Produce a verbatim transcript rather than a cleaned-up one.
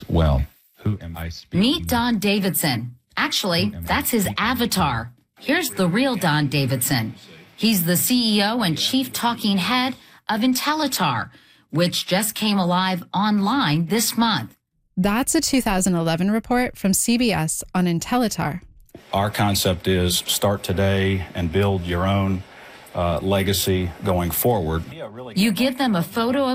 Well, who am I speaking? Meet Don Davidson. Actually, that's his avatar. Here's the real Don Davidson. He's the C E O and chief talking head of Intellitar, which just came alive online this month. That's a two thousand eleven report from C B S on Intellitar. Our concept is start today and build your own uh, legacy going forward. You give them a photo of